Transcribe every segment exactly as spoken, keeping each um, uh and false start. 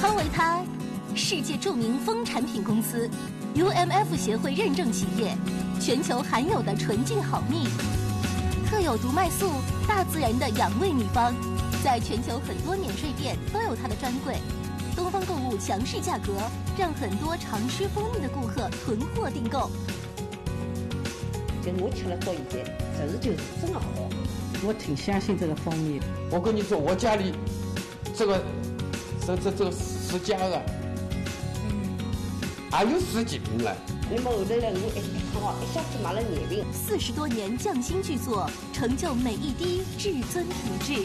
康维他，世界著名蜂产品公司 ，U M F 协会认证企业，全球罕有的纯净好蜜，特有毒麦素，大自然的养胃秘方，在全球很多免税店都有它的专柜。东方购物强势价格，让很多常吃蜂蜜的顾客囤货订购。 就我吃了到现在，这是就是真的好。 我挺相信这个蜂蜜的。 我跟你说，我家里这个这这这个十家了，嗯，还有十几瓶了。 那么后头呢，我一一趟一下子买了眼病。 四十多年匠心巨作，成就每一滴至尊品质。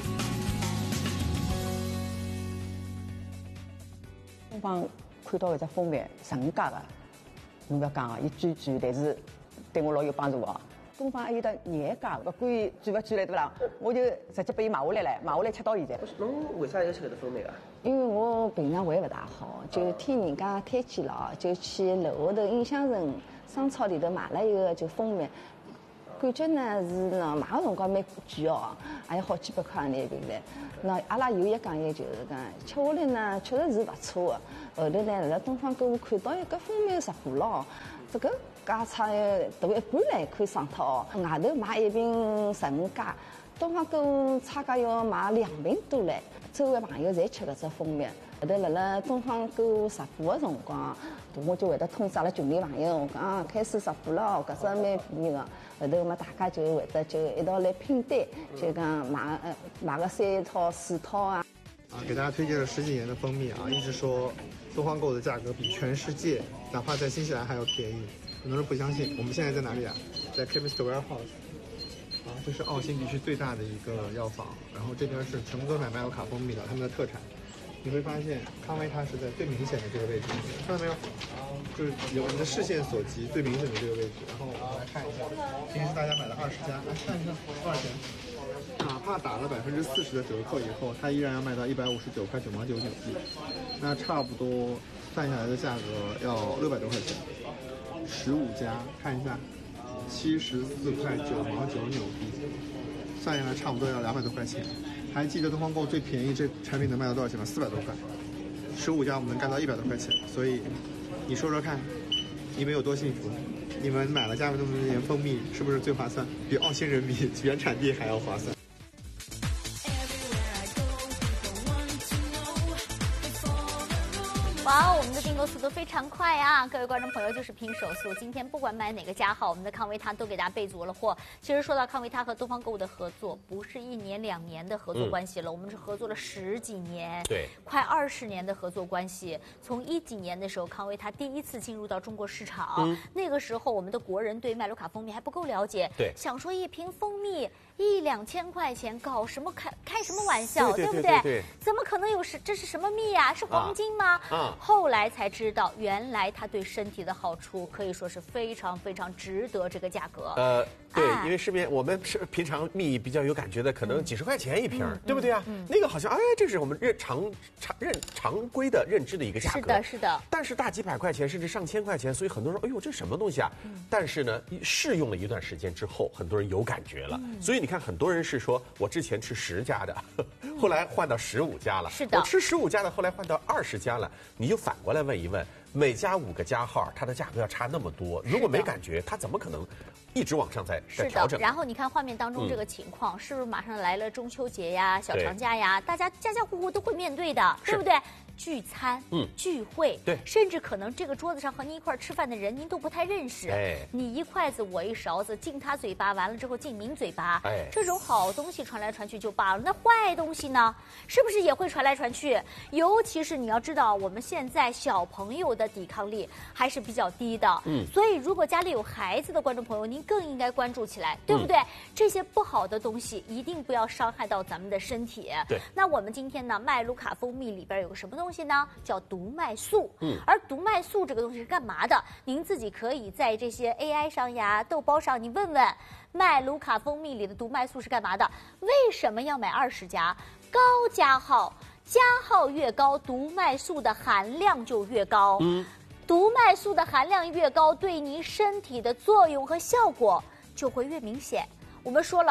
东方看到一只蜂蜜，纯家的，侬不要讲啊，伊最贵，但是对我老有帮助啊。东方还有得廿家，不管伊贵不贵来对啦，我就直接被伊买下来了，买下来吃到现在。 侬为啥要吃搿只蜂蜜啊？ 因为我平常胃不大好，就听人家推荐了，就去楼下头印象城商超里头买了一个就蜂蜜。感觉呢是呢买个辰光蛮贵哦，还有好几百块那一瓶嘞。那阿拉有一讲一就是讲吃下来呢确实是不错的。后头呢辣东方购物看到一个蜂蜜直播了，这个价差大一半嘞可以上套哦。外头买一瓶十五加，东方购物差价要买两瓶多嘞。周围朋友侪吃搿只蜂蜜。后头辣辣东方购物直播的辰光，我就会得通知阿拉群里朋友，我讲啊开始直播了，搿只蛮便宜个。后头嘛，大家就会得就一道来拼单，就讲买呃买个三套四套啊。 啊，给大家推荐了十几年的蜂蜜啊，一直说东方购的价格比全世界，哪怕在新西兰还要便宜，很多人不相信。我们现在在哪里啊？在 Chemist Warehouse。啊，这是澳新地区最大的一个药房，然后这边是全部都买麦卢卡蜂蜜的，他们的特产。你会发现康威它是在最明显的这个位置，看到没有？就是有我们的视线所及最明显的这个位置。然后我们来看一下，今天是大家买了二十家，来看一下多少钱。哪怕打了百分之四十的折扣以后，它依然要卖到一百五十九块九毛九纽币，那差不多算下来的价格要六百多块钱。十五家，看一下，七十四块九毛九纽币，算下来差不多要两百多块钱。还记得东方购最便宜这产品能卖到多少钱吗？四百多块，十五家我们能干到一百多块钱。所以你说说看，你们有多幸福？你们买了家里这么多年蜂蜜，是不是最划算？比澳新人民原产地还要划算。 哇，我们的订购速度非常快啊！各位观众朋友，就是拼手速。今天不管买哪个家号，我们的康维他都给大家备足了货。其实说到康维他和东方购物的合作，不是一年两年的合作关系了，嗯、我们是合作了十几年， 对， 快二十年的合作关系。从一几年的时候，康维他第一次进入到中国市场，嗯、那个时候我们的国人对麦卢卡蜂蜜还不够了解， 对， 想说一瓶蜂蜜一两千块钱，搞什么开开什么玩笑， 对, 对, 对不对, 对, 对？ 怎么可能有是这是什么蜜啊？是黄金吗？ 啊。啊后来才知道，原来它对身体的好处可以说是非常非常值得这个价格。 呃，对，啊、因为市面我们是平常蜜比较有感觉的，可能几十块钱一瓶，嗯、对不对啊？嗯、那个好像哎，这是我们认常常认常规的认知的一个价格。 是的，是的。 但是大几百块钱甚至上千块钱，所以很多人说，哎呦，这什么东西啊？嗯、但是呢，试用了一段时间之后，很多人有感觉了。嗯、所以你看，很多人是说我之前吃十家的，嗯、后来换到十五家了。 是的。 我吃十五家的，后来换到二十家了。你就反过来问一问，每家五个加号，它的价格要差那么多，如果没感觉，它怎么可能一直往上在在调整？ 然后你看画面当中这个情况，嗯、是不是马上来了中秋节呀、小长假呀？大家家家户户都会面对的，对不对？聚餐、嗯，聚会， 对， 甚至可能这个桌子上和您一块吃饭的人，您都不太认识。 哎， 你一筷子我一勺子进他嘴巴，完了之后进您嘴巴。 哎， 这种好东西传来传去就罢了，那坏东西呢？是不是也会传来传去？尤其是你要知道，我们现在小朋友的抵抗力还是比较低的。嗯，所以如果家里有孩子的观众朋友，您更应该关注起来，对不对？嗯、这些不好的东西一定不要伤害到咱们的身体。 对。 那我们今天呢，麦卢卡蜂蜜里边有个什么东西？东西呢叫毒麦素， 嗯， 而毒麦素这个东西是干嘛的？您自己可以在这些 A I 上呀、豆包上，你问问麦卢卡蜂蜜里的毒麦素是干嘛的？为什么要买二十加？高加号，加号越高，毒麦素的含量就越高。 嗯， 毒麦素的含量越高，对您身体的作用和效果就会越明显。我们说了。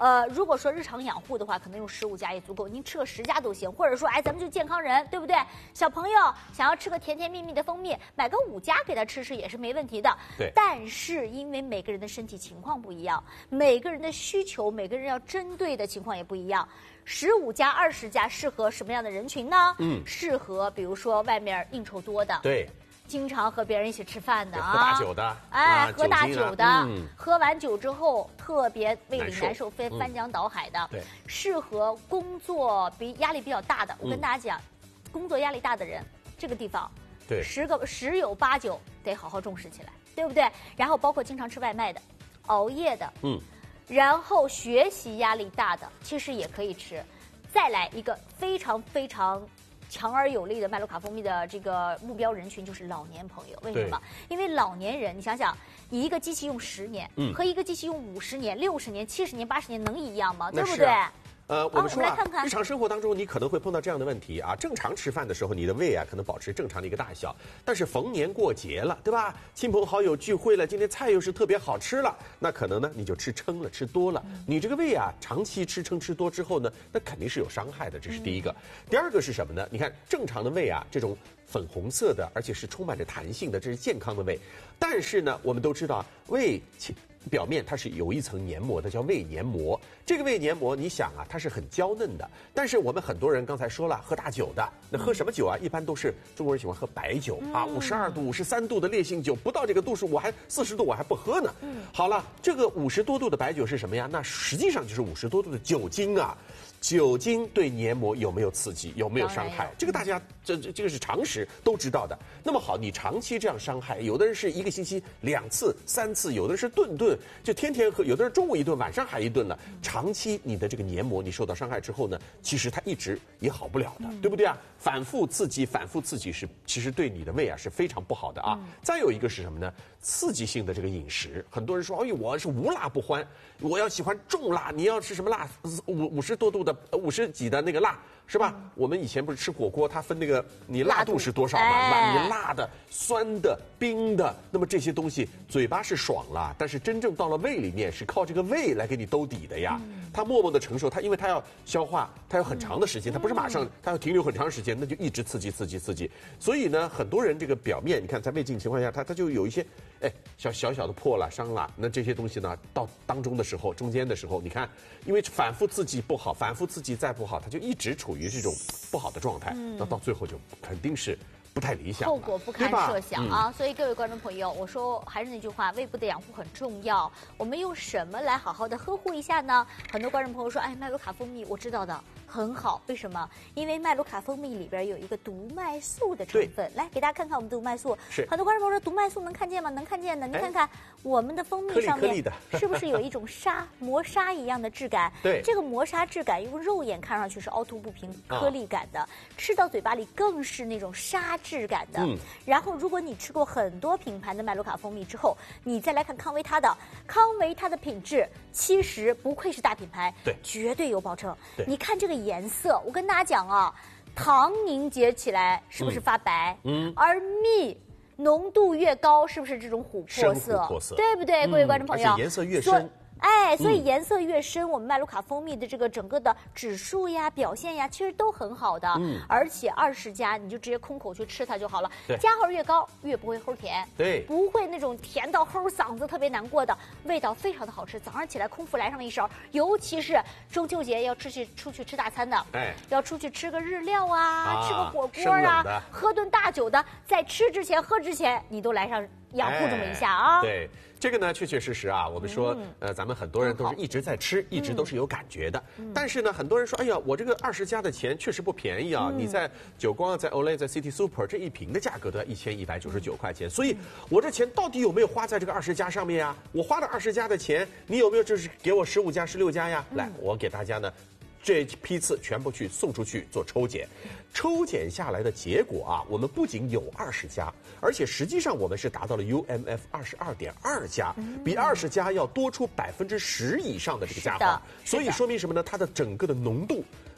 呃，如果说日常养护的话，可能用十五家也足够，您吃个十家都行。或者说，哎，咱们就健康人，对不对？小朋友想要吃个甜甜蜜蜜的蜂蜜，买个五家给他吃吃也是没问题的。 对。 但是因为每个人的身体情况不一样，每个人的需求，每个人要针对的情况也不一样。十五家、二十家适合什么样的人群呢？嗯，适合比如说外面应酬多的。 对。 经常和别人一起吃饭的啊， 喝大酒的， 哎， 啊、 喝大酒的， 啊嗯、 喝完酒之后特别胃里难受，非翻江倒海的， 嗯、对， 适合工作比压力比较大的。我跟大家讲，嗯、工作压力大的人，这个地方， 对， 十个十有八九得好好重视起来，对不对？然后包括经常吃外卖的，熬夜的，嗯，然后学习压力大的，其实也可以吃。再来一个非常非常。强而有力的麦卢卡蜂蜜的这个目标人群就是老年朋友，为什么？因为老年人，你想想，你一个机器用十年，嗯，和一个机器用五十年、六十年、七十年、八十年能一样吗？对不对？ 呃，我们说啊， 哦、我们来看看日常生活当中，你可能会碰到这样的问题啊。正常吃饭的时候，你的胃啊可能保持正常的一个大小，但是逢年过节了，对吧？亲朋好友聚会了，今天菜又是特别好吃了，那可能呢你就吃撑了，吃多了。嗯、你这个胃啊，长期吃撑吃多之后呢，那肯定是有伤害的，这是第一个。嗯、第二个是什么呢？你看正常的胃啊，这种粉红色的，而且是充满着弹性的，这是健康的胃。但是呢，我们都知道胃表面它是有一层黏膜的，叫胃黏膜。这个胃黏膜，你想啊，它是很娇嫩的。但是我们很多人刚才说了，喝大酒的，那喝什么酒啊？一般都是中国人喜欢喝白酒、嗯、啊，五十二度、五十三度的烈性酒，不到这个度数，我还四十度我还不喝呢。嗯、好了，这个五十多度的白酒是什么呀？那实际上就是五十多度的酒精啊。酒精对黏膜有没有刺激，有没有伤害？这个大家这这这个是常识都知道的。那么好，你长期这样伤害，有的人是一个星期两次、三次，有的人是顿顿，就天天喝，有的人中午一顿，晚上还一顿了。长期你的这个黏膜你受到伤害之后呢，其实它一直也好不了的，对不对啊？反复刺激，反复刺激是其实对你的胃啊是非常不好的啊。再有一个是什么呢？刺激性的这个饮食，很多人说，哎呦，我是无辣不欢，我要喜欢重辣，你要吃什么辣？五五十多度的。五十几的那个辣是吧？嗯、我们以前不是吃火锅，它分那个你辣度是多少嘛？哎、你辣的、酸的、冰的，那么这些东西嘴巴是爽了，但是真正到了胃里面是靠这个胃来给你兜底的呀。嗯、它默默的承受，它因为它要消化，它有很长的时间，嗯、它不是马上，它要停留很长时间，那就一直刺激、刺激、刺激。所以呢，很多人这个表面，你看在胃镜情况下，它它就有一些哎小小小的破了、伤了，那这些东西呢，到当中的时候、中间的时候，你看，因为反复刺激不好，反复刺激再不好，它就一直处于这种不好的状态，嗯、那到最后就肯定是不太理想， 后果不堪设想啊！嗯、所以各位观众朋友，我说还是那句话，胃部的养护很重要。我们用什么来好好的呵护一下呢？很多观众朋友说，哎，麦卢卡蜂蜜我知道的很好，为什么？因为麦卢卡蜂蜜里边有一个毒麦素的成分。来给大家看看我们的毒麦素。 是很多观众朋友说毒麦素能看见吗？能看见的。您看看我们的蜂蜜上面是不是有一种沙磨砂一样的质感？ 对， 这个磨砂质感用肉眼看上去是凹凸不平、颗粒感的，啊、吃到嘴巴里更是那种沙质感的。嗯、然后，如果你吃过很多品牌的麦卢卡蜂蜜之后，你再来看康维他的，康维他的品质其实不愧是大品牌， 对， 绝对有保证。你看这个颜色，我跟大家讲啊，糖凝结起来是不是发白？嗯，嗯而蜜浓度越高，是不是这种琥珀色？ 琥珀色， 对不对，嗯、各位观众朋友？ 而且颜色越深。 哎，所以颜色越深，嗯、我们麦卢卡蜂蜜的这个整个的指数呀、表现呀，其实都很好的。嗯，而且二十加你就直接空口去吃它就好了。 对， 加号越高越不会齁甜。 对， 不会那种甜到齁嗓子特别难过的，味道非常的好吃。早上起来空腹来上一勺，尤其是中秋节要出去出去吃大餐的，哎，要出去吃个日料啊，啊吃个火锅啊，喝顿大酒的，在吃之前喝之前，你都来上养护这么一下啊。 哎、对。这个呢，确确实实啊，我们说，嗯、呃，咱们很多人都是一直在吃，嗯、一直都是有感觉的。嗯、但是呢，很多人说，哎呀，我这个二十加的钱确实不便宜啊！嗯、你在久光、在 Olay、在 City Super 这一瓶的价格都要一千一百九十九块钱，所以我这钱到底有没有花在这个二十加上面呀？我花了二十加的钱，你有没有就是给我十五加、十六加呀？嗯、来，我给大家呢。这批次全部去送出去做抽检，抽检下来的结果啊，我们不仅有二十加，而且实际上我们是达到了 U M F 二十二点二加，比二十加要多出百分之十以上的这个加法，所以说明什么呢？它的整个的浓度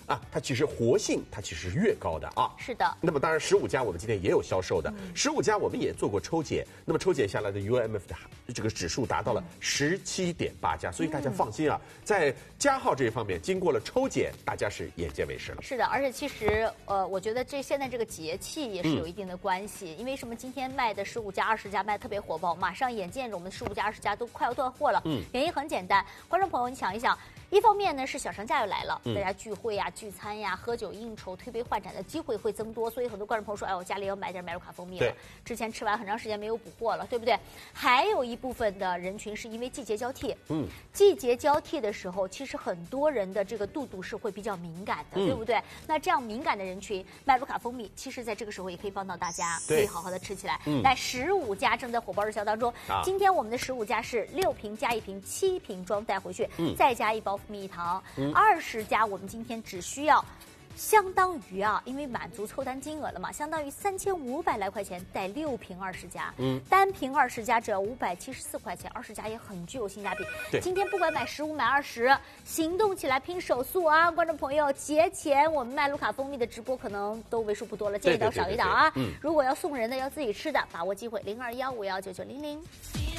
啊，它其实活性它其实是越高的啊。 是的。 那么当然，十五家我们今天也有销售的，十五家我们也做过抽检，那么抽检下来的 U M F 的这个指数达到了十七点八家，所以大家放心啊，在加号这一方面，经过了抽检，大家是眼见为实了。 是的，而且其实呃，我觉得这现在这个节气也是有一定的关系，嗯、因为什么？今天卖的十五家、二十家卖特别火爆，马上眼见着我们十五家、二十家都快要断货了。嗯，原因很简单，观众朋友，你想一想。一方面呢是小长假又来了，大家聚会呀、聚餐呀、喝酒应酬、推杯换盏的机会会增多，所以很多观众朋友说，哎，我家里要买点麦卢卡蜂蜜了。之前吃完很长时间没有补货了，对不对？还有一部分的人群是因为季节交替，嗯，季节交替的时候，其实很多人的这个肚肚是会比较敏感的，嗯、对不对？那这样敏感的人群，麦卢卡蜂蜜其实在这个时候也可以帮到大家，可以好好的吃起来。嗯、来，十五家正在火爆热销当中，啊、今天我们的十五家是六瓶加一瓶，七瓶装带回去，嗯、再加一包蜜糖。二十家，我们今天只需要，相当于啊，因为满足凑单金额了嘛，相当于三千五百来块钱带六瓶二十家，嗯，单瓶二十家只要五百七十四块钱，二十家也很具有性价比。对，今天不管买十五买二十，行动起来拼手速啊，观众朋友，节前我们麦卢卡蜂蜜的直播可能都为数不多了，见一档少一档啊。嗯，如果要送人的，要自己吃的，把握机会，零二幺五幺九九零零。